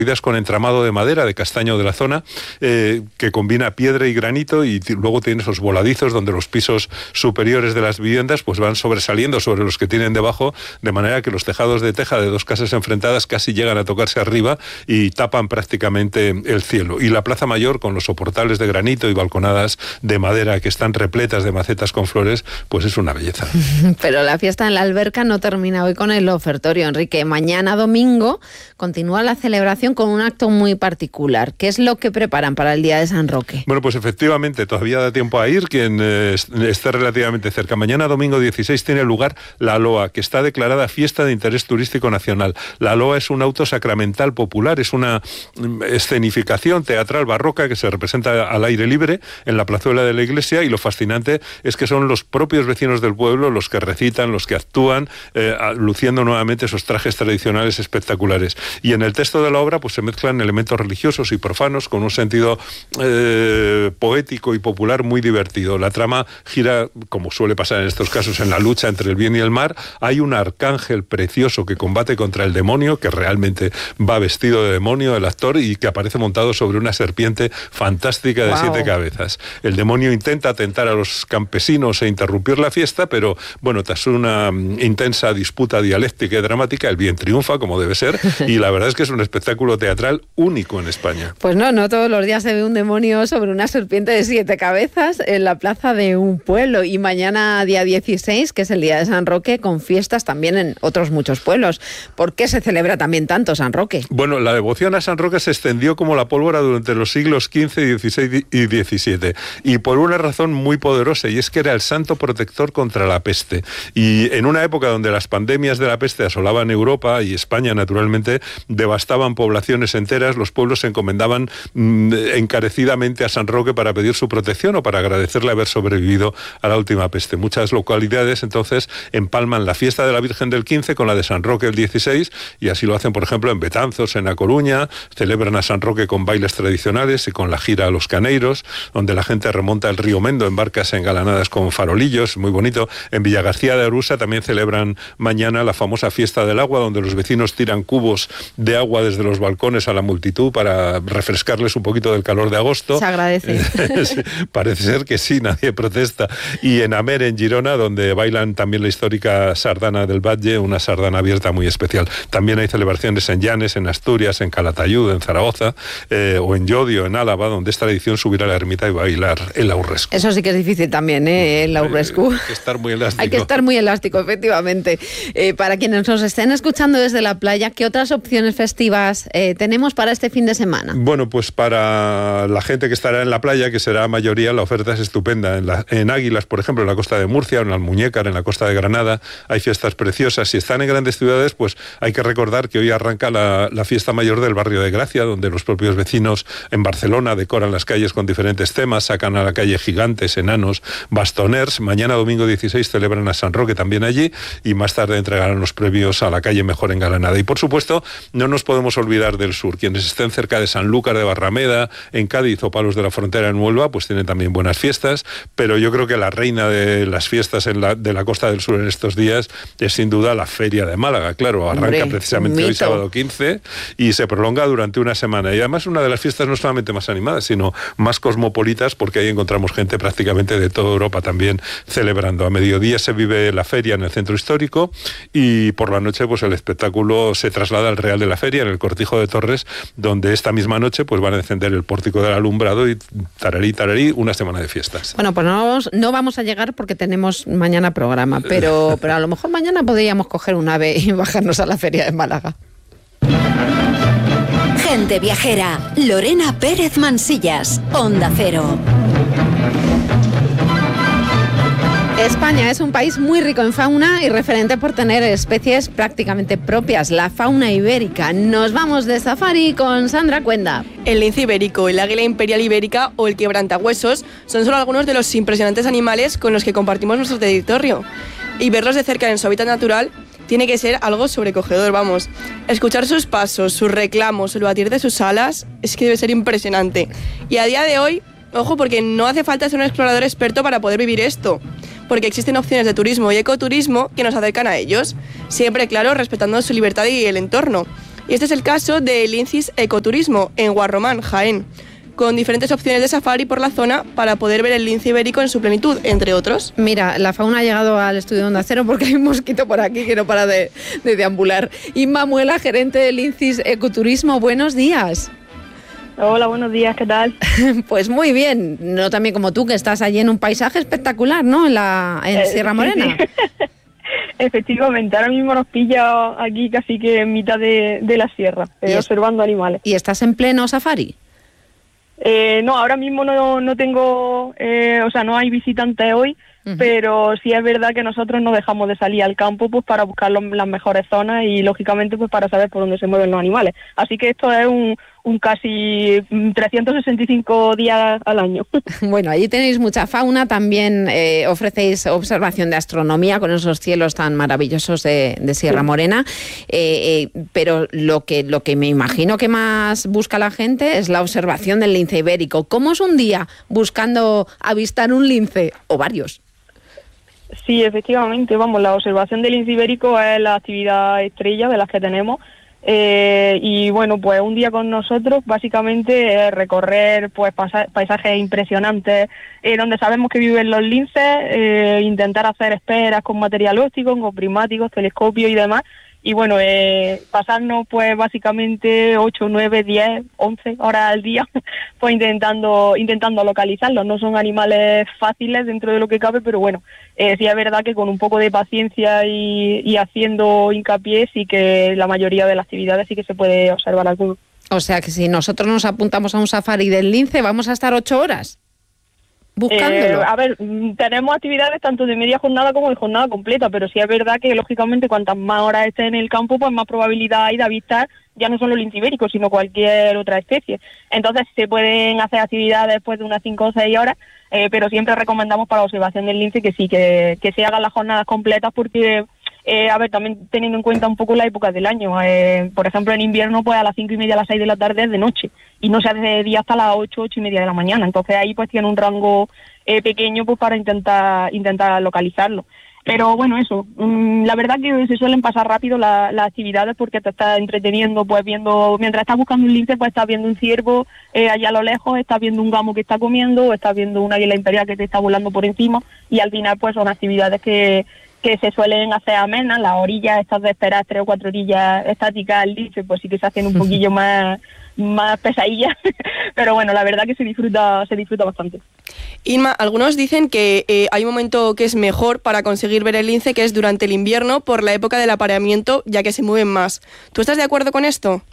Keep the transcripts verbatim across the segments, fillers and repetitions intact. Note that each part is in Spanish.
con entramado de madera, de castaño de la zona, eh, que combina piedra y granito, y t- luego tiene esos voladizos donde los pisos superiores de las viviendas pues van sobresaliendo sobre los que tienen debajo, de manera que los tejados de teja de dos casas enfrentadas casi llegan a tocarse arriba y tapan prácticamente el cielo. Y la Plaza Mayor, con los soportales de granito y balconadas de madera que están repletas de macetas con flores, pues es una belleza. Pero la fiesta en la alberca no termina hoy con el ofertorio, Enrique. Mañana domingo continúa la celebración con un acto muy particular. ¿Qué es lo que preparan para el Día de San Roque? Bueno, pues efectivamente, todavía da tiempo a ir quien eh, esté relativamente cerca. Mañana, domingo dieciséis, tiene lugar la Loa, que está declarada Fiesta de Interés Turístico Nacional. La Loa es un auto sacramental popular, es una mm, escenificación teatral barroca que se representa al aire libre en la plazuela de la iglesia, y lo fascinante es que son los propios vecinos del pueblo los que recitan, los que actúan, eh, luciendo nuevamente esos trajes tradicionales espectaculares. Y en el texto de la obra pues se mezclan elementos religiosos y profanos con un sentido eh, poético y popular muy divertido. La trama gira, como suele pasar en estos casos, en la lucha entre el bien y el mal. Hay un arcángel precioso que combate contra el demonio, que realmente va vestido de demonio, el actor, y que aparece montado sobre una serpiente fantástica de wow. siete cabezas. El demonio intenta atentar a los campesinos e interrumpir la fiesta, pero bueno, tras una um, intensa disputa dialéctica y dramática, el bien triunfa, como debe ser, y la verdad es que es un espectáculo teatral único en España. Pues no, no todos los días se ve un demonio sobre una serpiente de siete cabezas en la plaza de un pueblo. Y mañana, día dieciséis, que es el Día de San Roque, con fiestas también en otros muchos pueblos. ¿Por qué se celebra también tanto San Roque? Bueno, la devoción a San Roque se extendió como la pólvora durante los siglos quince, dieciséis y diecisiete, y por una razón muy poderosa, y es que era el santo protector contra la peste. Y en una época donde las pandemias de la peste asolaban Europa y España, naturalmente, devastaban poblaciones enteras, los pueblos se encomendaban mmm, encarecidamente a San Roque para pedir su protección o para agradecerle haber sobrevivido a la última peste. Muchas localidades entonces empalman la fiesta de la Virgen del quince con la de San Roque el dieciséis, y así lo hacen, por ejemplo, en Betanzos, en A Coruña. Celebran a San Roque con bailes tradicionales y con la gira a los Caneiros, donde la gente remonta el río Mendo en barcas engalanadas con farolillos, muy bonito. En Villagarcía de Arusa también celebran mañana la famosa fiesta del agua, donde los vecinos tiran cubos de agua desde los balcones a la multitud para refrescarles un poquito del calor de agosto. Se agradece. Sí, parece ser que sí, nadie protesta. Y en Amer, en Girona, donde bailan también la histórica sardana del Batlle, una sardana abierta muy especial. También hay celebraciones en Llanes, en Asturias, en Calatayud, en Zaragoza, eh, o en Llodio, en Álava, donde es tradición subir a la ermita y bailar el aurrescu. Eso sí que es difícil también, ¿eh? El aurrescu. Hay que estar muy elástico. Hay que estar muy elástico, efectivamente. Eh, para quienes nos estén escuchando desde la playa, ¿qué otras opciones festivas eh, tenemos para este fin de semana? Bueno, pues para la gente que estará en la playa, que será mayoría, la oferta es estupenda. En, la, en Águilas, por ejemplo, en la costa de Murcia, o en Almuñécar, en la costa de Granada, hay fiestas preciosas. Si están en grandes ciudades, pues hay que recordar que hoy arranca la, la fiesta mayor del barrio de Gracia, donde los propios vecinos en Barcelona decoran las calles con diferentes temas, sacan a la calle gigantes, enanos, bastoners. Mañana, domingo dieciséis, celebran a San Roque también allí, y más tarde entregarán los premios a la calle mejor engalanada. Y por supuesto, no nos podemos olvidar del sur. Quienes estén cerca de Sanlúcar de Barrameda, en Cádiz, o Palos de la Frontera en Huelva, pues tienen también buenas fiestas, pero yo creo que la reina de las fiestas en la, de la Costa del Sur en estos días es sin duda la Feria de Málaga. Claro, arranca Hombre, precisamente hoy, sábado quince, y se prolonga durante una semana. Y además una de las fiestas no solamente más animadas, sino más cosmopolitas, porque ahí encontramos gente prácticamente de toda Europa también celebrando. A mediodía se vive la feria en el centro histórico, y por la noche pues el espectáculo se traslada al Real de la Feria, en el Cortijo de Torres, donde esta misma noche pues van a encender el pórtico del alumbrado y tararí, tararí, una semana de fiestas. Bueno, pues no, no vamos a llegar porque tenemos mañana programa, pero, pero a lo mejor mañana podríamos coger un ave y bajarnos a la Feria de Málaga. Gente viajera, Lorena Pérez Mansillas, Onda Cero. España es un país muy rico en fauna y referente por tener especies prácticamente propias, la fauna ibérica. Nos vamos de safari con Sandra Cuenda. El lince ibérico, el águila imperial ibérica o el quebrantahuesos son solo algunos de los impresionantes animales con los que compartimos nuestro territorio. Y verlos de cerca en su hábitat natural tiene que ser algo sobrecogedor, vamos. Escuchar sus pasos, sus reclamos, el batir de sus alas, es que debe ser impresionante. Y a día de hoy, ojo, porque no hace falta ser un explorador experto para poder vivir esto, porque existen opciones de turismo y ecoturismo que nos acercan a ellos, siempre, claro, respetando su libertad y el entorno. Y este es el caso de Linces Ecoturismo, en Guarromán, Jaén, con diferentes opciones de safari por la zona para poder ver el lince ibérico en su plenitud, entre otros. Mira, la fauna ha llegado al estudio de Onda Cero porque hay un mosquito por aquí que no para de, de deambular. Inma Muela, gerente de Linces Ecoturismo, buenos días. Hola, buenos días, ¿qué tal? Pues muy bien, no también como tú, que estás allí en un paisaje espectacular, ¿no? En la en eh, Sierra Morena. Sí, sí. Efectivamente, ahora mismo nos pilla aquí casi que en mitad de, de la sierra, eh, observando animales. ¿Y estás en pleno safari? Eh, no, ahora mismo no, no tengo, eh, o sea, no hay visitantes hoy, uh-huh. Pero sí es verdad que nosotros no dejamos de salir al campo pues para buscar los, las mejores zonas y lógicamente pues para saber por dónde se mueven los animales. Así que esto es un, un casi trescientos sesenta y cinco días al año. Bueno, allí tenéis mucha fauna, también eh, ofrecéis observación de astronomía con esos cielos tan maravillosos de, de Sierra Morena, eh, eh, pero lo que, lo que me imagino que más busca la gente es la observación del lince ibérico. ¿Cómo es un día buscando avistar un lince o varios? Sí, efectivamente, vamos, la observación del lince ibérico es la actividad estrella de las que tenemos. Eh, y bueno, pues un día con nosotros básicamente es recorrer pues pasa- paisajes impresionantes eh, donde sabemos que viven los linces, eh, intentar hacer esperas con material óptico, con prismáticos, telescopios y demás. Y bueno, eh, pasarnos pues básicamente ocho, nueve, diez, once horas al día pues intentando intentando localizarlos. No son animales fáciles dentro de lo que cabe, pero bueno, eh, sí es verdad que con un poco de paciencia y, y haciendo hincapié sí que la mayoría de las actividades sí que se puede observar alguno. O sea que si nosotros nos apuntamos a un safari del lince vamos a estar ocho horas. Buscándolo. Eh, a ver, tenemos actividades tanto de media jornada como de jornada completa, pero sí es verdad que lógicamente cuantas más horas esté en el campo, pues más probabilidad hay de avistar ya no solo el lince ibérico, sino cualquier otra especie. Entonces se pueden hacer actividades después de unas cinco o seis horas, eh, pero siempre recomendamos para la observación del lince que sí, que, que se hagan las jornadas completas porque... Eh, a ver, también teniendo en cuenta un poco la época del año, eh, por ejemplo en invierno pues a las cinco y media, a las seis de la tarde es de noche y no se hace de día hasta las ocho, ocho y media de la mañana, entonces ahí pues tiene un rango eh, pequeño pues para intentar intentar localizarlo. Pero bueno, eso, mmm, la verdad que se suelen pasar rápido la, las actividades porque te estás entreteniendo, pues viendo, mientras estás buscando un lince, pues estás viendo un ciervo eh, allá a lo lejos, estás viendo un gamo que está comiendo, o estás viendo una águila imperial que te está volando por encima y al final pues son actividades que que se suelen hacer amenas, las orillas estas de esperar tres o cuatro orillas estáticas al lince, pues sí que se hacen un poquillo más, más pesadillas, pero bueno, la verdad que se disfruta, se disfruta bastante. Inma, algunos dicen que eh, hay un momento que es mejor para conseguir ver el lince, que es durante el invierno, por la época del apareamiento, ya que se mueven más. ¿Tú estás de acuerdo con esto?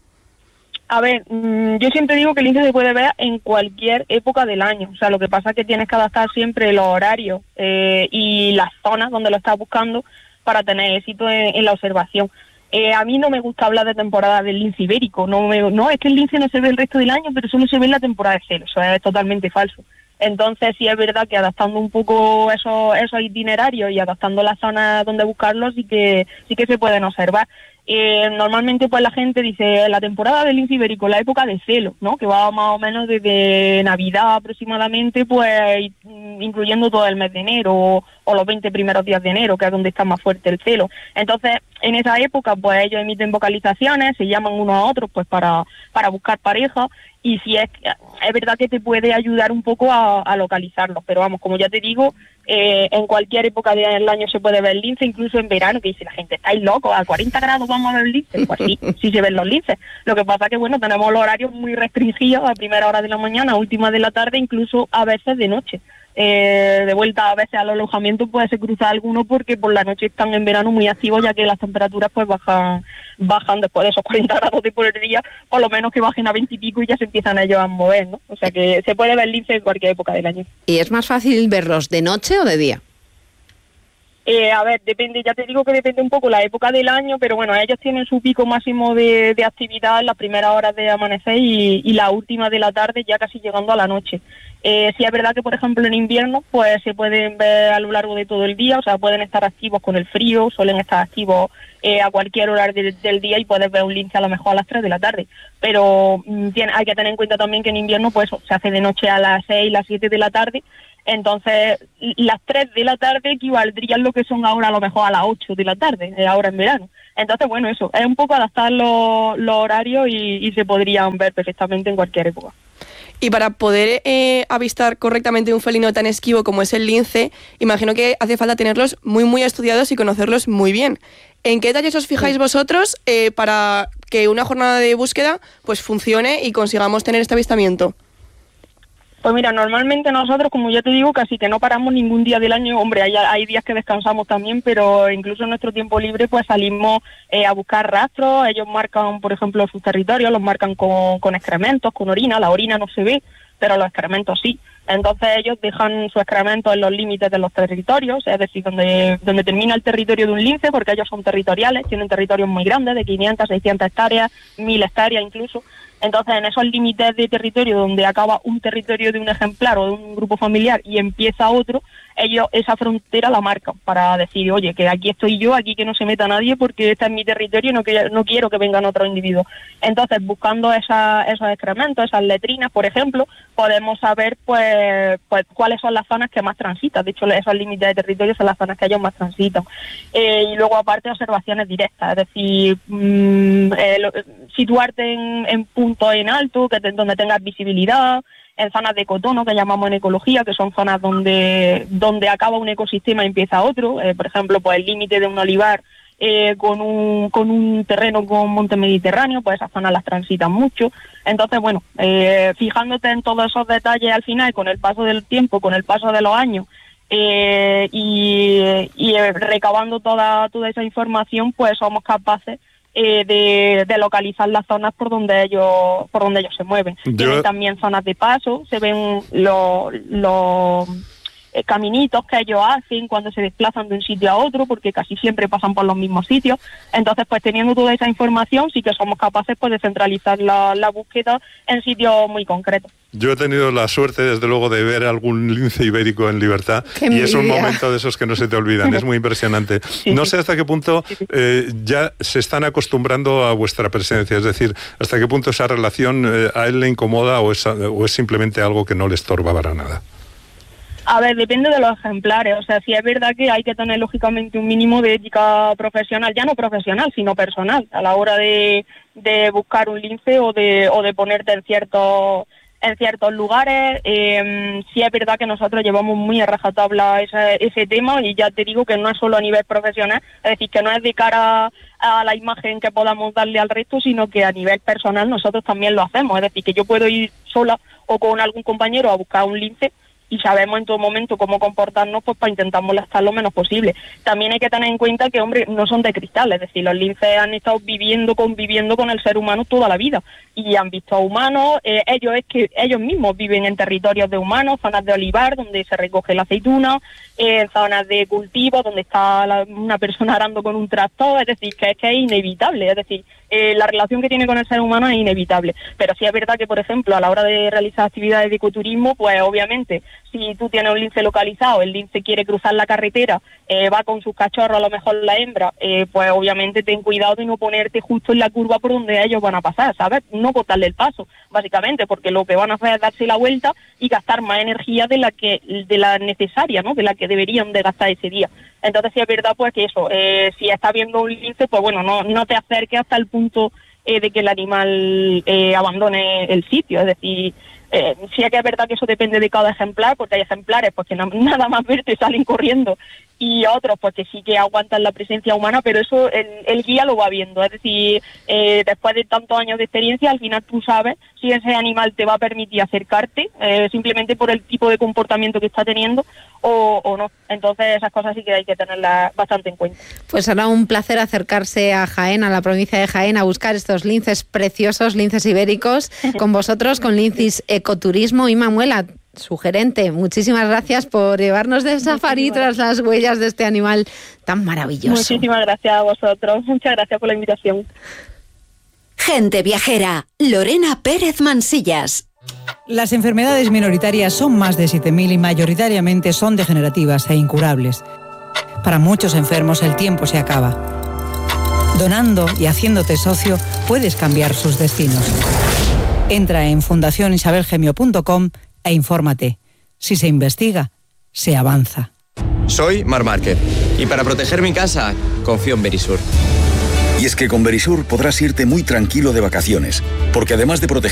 A ver, mmm, yo siempre digo que el lince se puede ver en cualquier época del año. O sea, lo que pasa es que tienes que adaptar siempre los horarios eh, y las zonas donde lo estás buscando para tener éxito en, en la observación. Eh, a mí no me gusta hablar de temporada del lince ibérico. No, me, no, es que el lince no se ve el resto del año, pero solo se ve en la temporada de celo. Eso es totalmente falso. Entonces sí es verdad que adaptando un poco esos, esos itinerarios y adaptando las zonas donde buscarlos sí que, sí que se pueden observar. Eh, normalmente pues la gente dice la temporada del lince ibérico, la época de celo, ¿no? Que va más o menos desde Navidad aproximadamente, pues incluyendo todo el mes de enero o, o los veinte primeros días de enero, que es donde está más fuerte el celo. Entonces en esa época pues ellos emiten vocalizaciones, se llaman unos a otros pues para, para buscar pareja y si es, es verdad que te puede ayudar un poco a, a localizarlos, pero vamos, como ya te digo, eh, en cualquier época del año se puede ver el lince, incluso en verano, que dice la gente, estáis locos, a cuarenta grados vamos a ver el lince. Pues sí, sí se ven los linces. Lo que pasa que, bueno, tenemos los horarios muy restringidos, a primera hora de la mañana, a última de la tarde, incluso a veces de noche. Eh, de vuelta a veces al alojamiento puede se cruzar alguno porque por la noche están en verano muy activos, ya que las temperaturas pues bajan bajan después de esos cuarenta grados de por el día, por lo menos que bajen a veinte y pico y ya se empiezan ellos a mover, ¿no? O sea que se puede ver lince en cualquier época del año. ¿Y es más fácil verlos de noche o de día? Eh, a ver, depende, ya te digo que depende un poco la época del año, pero bueno, ellos tienen su pico máximo de, de actividad en las primeras horas de amanecer y, y la última de la tarde, ya casi llegando a la noche. Eh, sí es verdad que, por ejemplo, en invierno, pues se pueden ver a lo largo de todo el día, o sea, pueden estar activos con el frío, suelen estar activos eh, a cualquier hora de, del día y puedes ver un lince a lo mejor a las tres de la tarde. Pero mm, tiene, hay que tener en cuenta también que en invierno, pues se hace de noche a las seis, las siete de la tarde. Entonces, las tres de la tarde equivaldrían lo que son ahora a lo mejor a las ocho de la tarde, eh, ahora en verano. Entonces, bueno, eso, es un poco adaptar los, los horarios y, y se podrían ver perfectamente en cualquier época. Y para poder eh, avistar correctamente un felino tan esquivo como es el lince, imagino que hace falta tenerlos muy muy estudiados y conocerlos muy bien. ¿En qué detalles os fijáis vosotros eh, para que una jornada de búsqueda pues funcione y consigamos tener este avistamiento? Pues mira, normalmente nosotros, como ya te digo, casi que no paramos ningún día del año. Hombre, hay, hay días que descansamos también, pero incluso en nuestro tiempo libre pues salimos eh, a buscar rastros. Ellos marcan, por ejemplo, sus territorios, los marcan con, con excrementos, con orina. La orina no se ve, pero los excrementos sí. Entonces ellos dejan sus excrementos en los límites de los territorios, es decir, donde, donde termina el territorio de un lince, porque ellos son territoriales, tienen territorios muy grandes, de quinientas, seiscientas hectáreas, mil hectáreas incluso. Entonces, en esos límites de territorio donde acaba un territorio de un ejemplar o de un grupo familiar y empieza otro, ellos esa frontera la marcan para decir, oye, que aquí estoy yo, aquí que no se meta nadie porque este es mi territorio y no, que, no quiero que vengan otros individuos. Entonces, buscando esa, esos excrementos, esas letrinas, por ejemplo, podemos saber pues, pues cuáles son las zonas que más transitan. De hecho, esos límites de territorio son las zonas que ellos más transitan. Eh, y luego, aparte, observaciones directas, es decir, mmm, eh, lo, situarte en, en puntos en alto, que te, donde tengas visibilidad, en zonas de ecotono, que llamamos en ecología, que son zonas donde, donde acaba un ecosistema y empieza otro. Eh, por ejemplo, pues el límite de un olivar eh, con, un, con un terreno con monte mediterráneo, pues esas zonas las transitan mucho. Entonces, bueno, eh, fijándote en todos esos detalles al final, con el paso del tiempo, con el paso de los años, eh, y, y recabando toda, toda esa información, pues somos capaces Eh, de, de localizar las zonas por donde ellos por donde ellos se mueven. Yo... Tienen también zonas de paso, se ven los los eh, caminitos que ellos hacen cuando se desplazan de un sitio a otro, porque casi siempre pasan por los mismos sitios. Entonces, pues teniendo toda esa información, sí que somos capaces pues de centralizar la, la búsqueda en sitios muy concretos. Yo he tenido la suerte, desde luego, de ver algún lince ibérico en libertad y es un momento de esos que no se te olvidan, es muy impresionante. Sí, no sé hasta qué punto eh, ya se están acostumbrando a vuestra presencia, es decir, hasta qué punto esa relación eh, a él le incomoda o es, o es simplemente algo que no le estorba para nada. A ver, depende de los ejemplares. O sea, sí es verdad que hay que tener lógicamente un mínimo de ética profesional, ya no profesional, sino personal, a la hora de, de buscar un lince o de, o de ponerte en ciertos en ciertos lugares. Eh, sí es verdad que nosotros llevamos muy a rajatabla ese, ese tema, y ya te digo que no es solo a nivel profesional, es decir, que no es de cara a la imagen que podamos darle al resto, sino que a nivel personal nosotros también lo hacemos. Es decir, que yo puedo ir sola o con algún compañero a buscar un lince y sabemos en todo momento cómo comportarnos pues para intentar molestar lo menos posible. También hay que tener en cuenta que, hombre, no son de cristal, es decir, los linces han estado viviendo, conviviendo con el ser humano toda la vida y han visto a humanos. Eh, ellos es que ellos mismos viven en territorios de humanos, zonas de olivar donde se recoge la aceituna, eh, zonas de cultivo donde está la, una persona arando con un tractor, es decir, que es que es inevitable, es decir, eh, la relación que tiene con el ser humano es inevitable. Pero sí es verdad que, por ejemplo, a la hora de realizar actividades de ecoturismo, pues obviamente, si tú tienes un lince localizado, el lince quiere cruzar la carretera, eh, va con sus cachorros, a lo mejor la hembra, eh, pues obviamente ten cuidado de no ponerte justo en la curva por donde ellos van a pasar, ¿sabes? No cortarle el paso, básicamente, porque lo que van a hacer es darse la vuelta y gastar más energía de la que de la necesaria, ¿no? De la que deberían de gastar ese día. Entonces sí es verdad pues que eso, eh, si estás viendo un lince, pues bueno, no, no te acerques hasta el punto eh, de que el animal eh, abandone el sitio, es decir, Eh, sí que es verdad que eso depende de cada ejemplar, porque hay ejemplares pues que no, nada más verte salen corriendo, y otros pues que sí que aguantan la presencia humana, pero eso el, el guía lo va viendo, es decir, eh, después de tantos años de experiencia, al final tú sabes si ese animal te va a permitir acercarte, eh, simplemente por el tipo de comportamiento que está teniendo, o, o no. Entonces esas cosas sí que hay que tenerlas bastante en cuenta. Pues será un placer acercarse a Jaén, a la provincia de Jaén, a buscar estos linces preciosos, linces ibéricos, con vosotros, con Linces Ecoturismo. Y Manuela, su gerente, muchísimas gracias por llevarnos de safari tras las huellas de este animal tan maravilloso. Muchísimas gracias a vosotros, muchas gracias por la invitación. Gente viajera, Lorena Pérez Mansillas. Las enfermedades minoritarias son más de siete mil y mayoritariamente son degenerativas e incurables. Para muchos enfermos el tiempo se acaba. Donando y haciéndote socio puedes cambiar sus destinos. Entra en fundación isabel gemio punto com e infórmate. Si se investiga, se avanza. Soy Mar Márquez y para proteger mi casa confío en Verisur. Y es que con Verisur podrás irte muy tranquilo de vacaciones, porque además de proteger